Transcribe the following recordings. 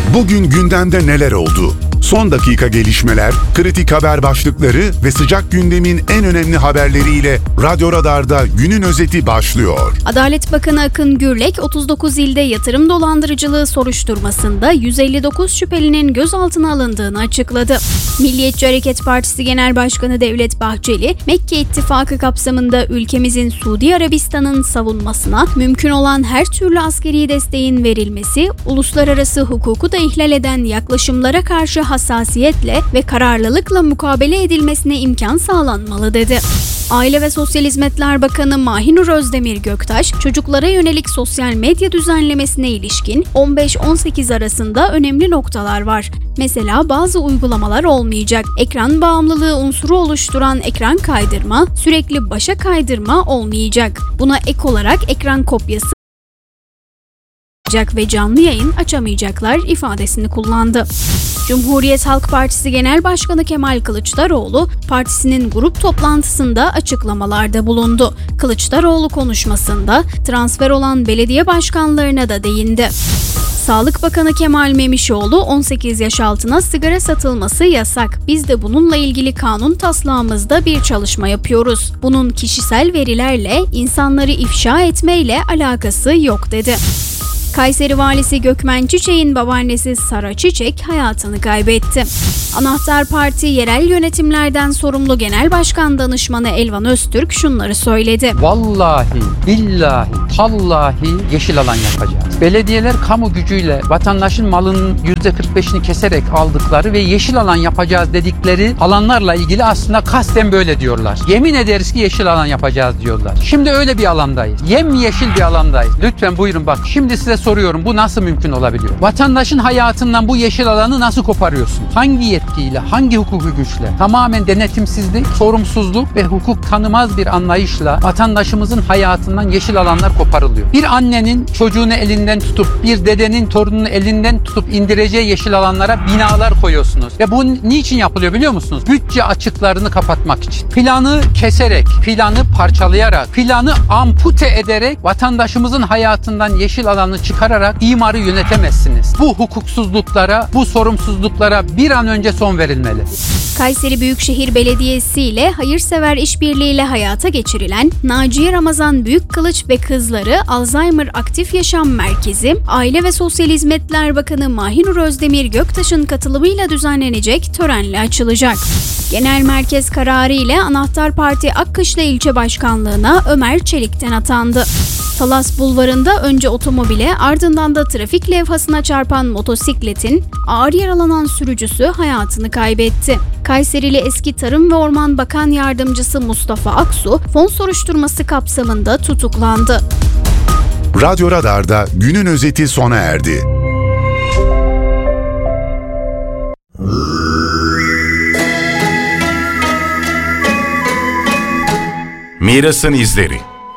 Bugün gündemde neler oldu? Son dakika gelişmeler, kritik haber başlıkları ve sıcak gündemin en önemli haberleriyle Radyo Radar'da günün özeti başlıyor. Adalet Bakanı Akın Gürlek, 39 ilde yatırım dolandırıcılığı soruşturmasında 159 şüphelinin gözaltına alındığını açıkladı. Milliyetçi Hareket Partisi Genel Başkanı Devlet Bahçeli, Mekke İttifakı kapsamında ülkemizin Suudi Arabistan'ın savunmasına mümkün olan her türlü askeri desteğin verilmesi, uluslararası hukuku da ihlal eden yaklaşımlara karşı hassasiyetle ve kararlılıkla mukabele edilmesine imkan sağlanmalı dedi. Aile ve Sosyal Hizmetler Bakanı Mahinur Özdemir Göktaş, çocuklara yönelik sosyal medya düzenlemesine ilişkin 15-18 arasında önemli noktalar var. Mesela bazı uygulamalar olmayacak. Ekran bağımlılığı unsuru oluşturan ekran kaydırma, sürekli başa kaydırma olmayacak. Buna ek olarak ekran kopyası ve canlı yayın açamayacaklar ifadesini kullandı. Cumhuriyet Halk Partisi Genel Başkanı Kemal Kılıçdaroğlu, partisinin grup toplantısında açıklamalarda bulundu. Kılıçdaroğlu konuşmasında transfer olan belediye başkanlarına da değindi. Sağlık Bakanı Kemal Memişoğlu, 18 yaş altına sigara satılması yasak. Biz de bununla ilgili kanun taslağımızda bir çalışma yapıyoruz. Bunun kişisel verilerle, insanları ifşa etmeyle alakası yok dedi. Kayseri Valisi Gökmen Çiçek'in babaannesi Sara Çiçek hayatını kaybetti. Anahtar Parti yerel yönetimlerden sorumlu Genel Başkan Danışmanı Elvan Öztürk şunları söyledi. Vallahi, billahi, tallahi yeşil alan yapacağız. Belediyeler kamu gücüyle vatandaşın malının %45'ini keserek aldıkları ve yeşil alan yapacağız dedikleri alanlarla ilgili aslında kasten böyle diyorlar. Yemin ederiz ki yeşil alan yapacağız diyorlar. Şimdi öyle bir alandayız. Yemyeşil bir alandayız. Lütfen buyurun bak. Şimdi size soruyorum, bu nasıl mümkün olabiliyor? Vatandaşın hayatından bu yeşil alanı nasıl koparıyorsun? Hangi yetkiyle, hangi hukuki güçle? Tamamen denetimsizlik, sorumsuzluk ve hukuk tanımaz bir anlayışla vatandaşımızın hayatından yeşil alanlar koparılıyor. Bir annenin çocuğunu elinden tutup, bir dedenin torununu elinden tutup indireceği yeşil alanlara binalar koyuyorsunuz. Ve bu niçin yapılıyor biliyor musunuz? Bütçe açıklarını kapatmak için. Planı keserek, planı parçalayarak, planı ampute ederek vatandaşımızın hayatından yeşil alanı çıkararak imarı yönetemezsiniz. Bu hukuksuzluklara, bu sorumsuzluklara bir an önce son verilmeli. Kayseri Büyükşehir Belediyesi ile hayırsever işbirliğiyle hayata geçirilen Naciye Ramazan Büyükkılıç ve Kızları Alzheimer Aktif Yaşam Merkezi, Aile ve Sosyal Hizmetler Bakanı Mahinur Özdemir Göktaş'ın katılımıyla düzenlenecek törenle açılacak. Genel merkez kararı ile Anahtar Parti Akkışla İlçe Başkanlığı'na Ömer Çelik'ten atandı. Talas Bulvarı'nda önce otomobile, ardından da trafik levhasına çarpan motosikletin ağır yaralanan sürücüsü hayatını kaybetti. Kayserili eski Tarım ve Orman Bakan Yardımcısı Mustafa Aksu, fon soruşturması kapsamında tutuklandı. Radyo Radar'da günün özeti sona erdi. Miras'ın izleri.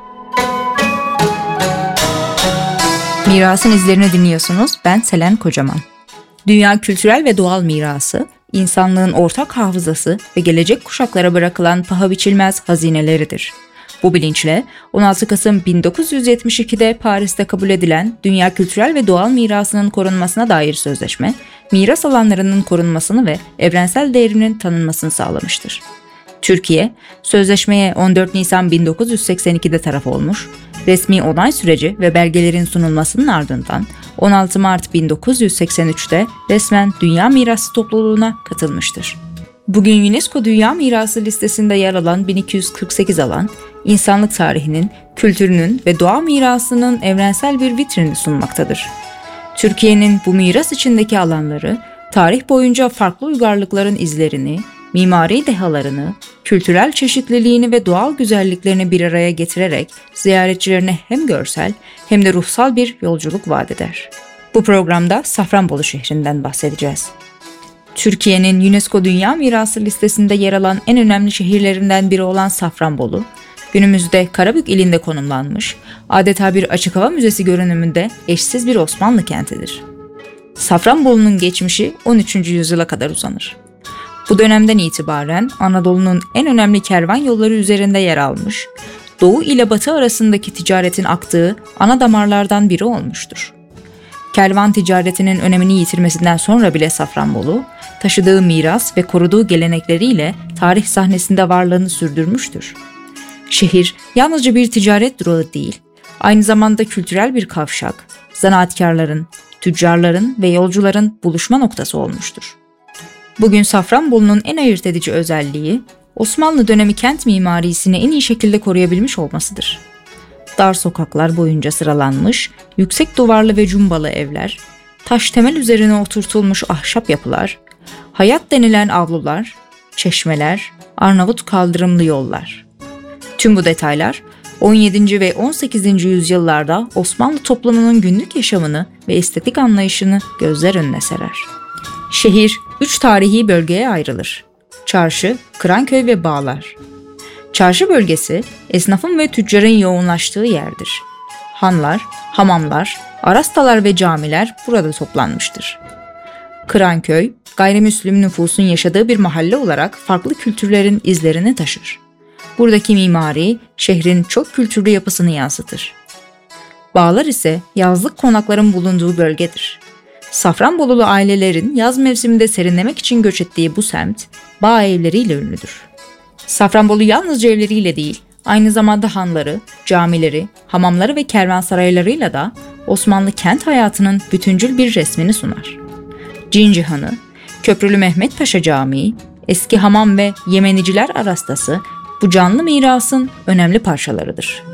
Miras'ın izlerini dinliyorsunuz. Ben Selen Kocaman. Dünya kültürel ve doğal mirası, insanlığın ortak hafızası ve gelecek kuşaklara bırakılan paha biçilmez hazineleridir. Bu bilinçle 16 Kasım 1972'de Paris'te kabul edilen Dünya Kültürel ve Doğal Mirasının korunmasına dair sözleşme, miras alanlarının korunmasını ve evrensel değerinin tanınmasını sağlamıştır. Türkiye, sözleşmeye 14 Nisan 1982'de taraf olmuş, resmi onay süreci ve belgelerin sunulmasının ardından 16 Mart 1983'te resmen Dünya Mirası Topluluğu'na katılmıştır. Bugün UNESCO Dünya Mirası listesinde yer alan 1248 alan, insanlık tarihinin, kültürünün ve doğa mirasının evrensel bir vitrini sunmaktadır. Türkiye'nin bu miras içindeki alanları, tarih boyunca farklı uygarlıkların izlerini, mimari dehalarını, kültürel çeşitliliğini ve doğal güzelliklerini bir araya getirerek ziyaretçilerine hem görsel hem de ruhsal bir yolculuk vaat eder. Bu programda Safranbolu şehrinden bahsedeceğiz. Türkiye'nin UNESCO Dünya Mirası listesinde yer alan en önemli şehirlerinden biri olan Safranbolu, günümüzde Karabük ilinde konumlanmış, adeta bir açık hava müzesi görünümünde eşsiz bir Osmanlı kentidir. Safranbolu'nun geçmişi 13. yüzyıla kadar uzanır. Bu dönemden itibaren Anadolu'nun en önemli kervan yolları üzerinde yer almış, Doğu ile Batı arasındaki ticaretin aktığı ana damarlardan biri olmuştur. Kervan ticaretinin önemini yitirmesinden sonra bile Safranbolu, taşıdığı miras ve koruduğu gelenekleriyle tarih sahnesinde varlığını sürdürmüştür. Şehir yalnızca bir ticaret durağı değil, aynı zamanda kültürel bir kavşak, zanaatkarların, tüccarların ve yolcuların buluşma noktası olmuştur. Bugün Safranbolu'nun en ayırt edici özelliği, Osmanlı dönemi kent mimarisini en iyi şekilde koruyabilmiş olmasıdır. Dar sokaklar boyunca sıralanmış, yüksek duvarlı ve cumbalı evler, taş temel üzerine oturtulmuş ahşap yapılar, hayat denilen avlular, çeşmeler, Arnavut kaldırımlı yollar. Tüm bu detaylar 17. ve 18. yüzyıllarda Osmanlı toplumunun günlük yaşamını ve estetik anlayışını gözler önüne serer. Şehir 3 tarihi bölgeye ayrılır: Çarşı, Kıranköy ve Bağlar. Çarşı bölgesi, esnafın ve tüccarın yoğunlaştığı yerdir. Hanlar, hamamlar, arastalar ve camiler burada toplanmıştır. Kıranköy, gayrimüslim nüfusun yaşadığı bir mahalle olarak farklı kültürlerin izlerini taşır. Buradaki mimari, şehrin çok kültürlü yapısını yansıtır. Bağlar ise yazlık konakların bulunduğu bölgedir. Safranbolulu ailelerin yaz mevsiminde serinlemek için göç ettiği bu semt, bağ evleriyle ünlüdür. Safranbolu yalnızca evleriyle değil, aynı zamanda hanları, camileri, hamamları ve kervansaraylarıyla da Osmanlı kent hayatının bütüncül bir resmini sunar. Cinci Hanı, Köprülü Mehmet Paşa Camii, eski hamam ve Yemeniciler Arastası bu canlı mirasın önemli parçalarıdır.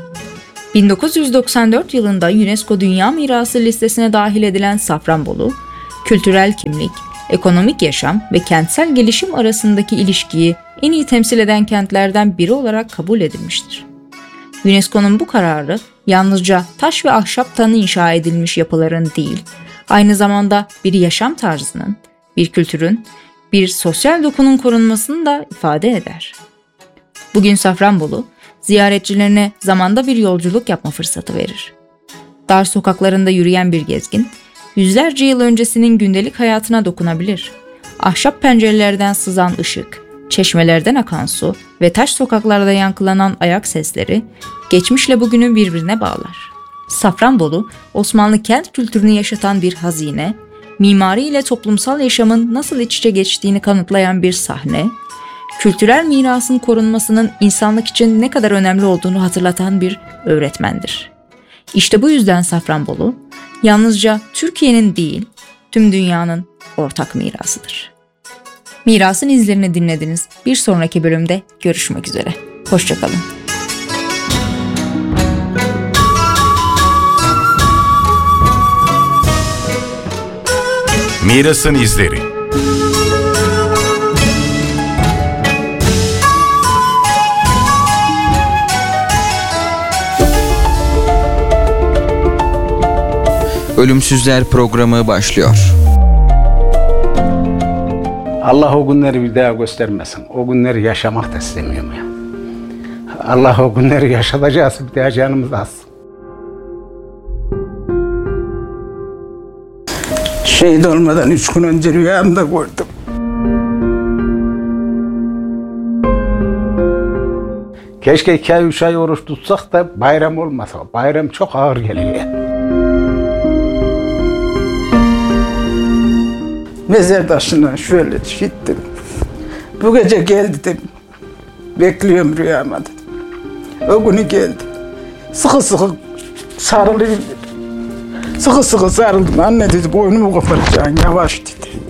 1994 yılında UNESCO Dünya Mirası listesine dahil edilen Safranbolu, kültürel kimlik, ekonomik yaşam ve kentsel gelişim arasındaki ilişkiyi en iyi temsil eden kentlerden biri olarak kabul edilmiştir. UNESCO'nun bu kararı yalnızca taş ve ahşaptan inşa edilmiş yapıların değil, aynı zamanda bir yaşam tarzının, bir kültürün, bir sosyal dokunun korunmasını da ifade eder. Bugün Safranbolu, ziyaretçilerine zamanda bir yolculuk yapma fırsatı verir. Dar sokaklarında yürüyen bir gezgin, yüzlerce yıl öncesinin gündelik hayatına dokunabilir. Ahşap pencerelerden sızan ışık, çeşmelerden akan su ve taş sokaklarda yankılanan ayak sesleri, geçmişle bugünü birbirine bağlar. Safranbolu, Osmanlı kent kültürünü yaşatan bir hazine, mimari ile toplumsal yaşamın nasıl iç içe geçtiğini kanıtlayan bir sahne, kültürel mirasın korunmasının insanlık için ne kadar önemli olduğunu hatırlatan bir öğretmendir. İşte bu yüzden Safranbolu, yalnızca Türkiye'nin değil, tüm dünyanın ortak mirasıdır. Mirasın izlerini dinlediniz. Bir sonraki bölümde görüşmek üzere. Hoşça kalın. Mirasın izleri. Ölümsüzler programı başlıyor. Allah o günleri bir daha göstermesin. O günleri yaşamak da istemiyorum ya. Allah o günleri yaşatacağız, bir daha canımız az. Şehit olmadan 3 gün önce rüyamda gördüm. Keşke 2-3 ay oruç tutsak da bayram olmasa. Bayram çok ağır geliyor ya. Mezar taşına şöyle gittim. Bu gece gel dedim. Bekliyorum rüyama dedim. O günü geldi. Sıkı sıkı sarılayım dedim. Sıkı sıkı sarıldım. Anne dedi, boynumu koparacaksın yavaş dedi.